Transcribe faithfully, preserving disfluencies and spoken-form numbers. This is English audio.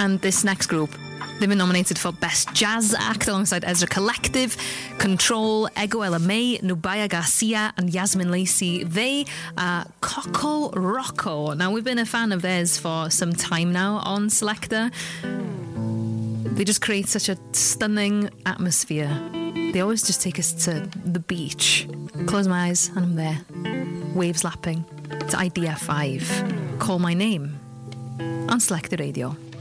And this next group, they've been nominated for Best Jazz Act alongside Ezra Collective, Control, Ego Ella May, Nubia Garcia and Yasmin Lacey. They are Coco Rocco. Now, we've been a fan of theirs for some time now on Selector. They just create such a stunning atmosphere. They always just take us to the beach. Close my eyes and I'm there. Waves lapping. It's Idea five. Call My Name on Selector Radio.